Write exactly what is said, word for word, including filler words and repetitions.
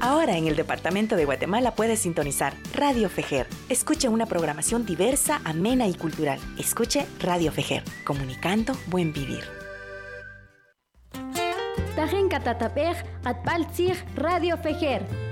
Ahora en el departamento de Guatemala puedes sintonizar Radio Fejer. Escuche una programación diversa, amena y cultural. Escuche Radio Fejer, comunicando buen vivir. Tajen katatapej atpaltzig Radio Fejer.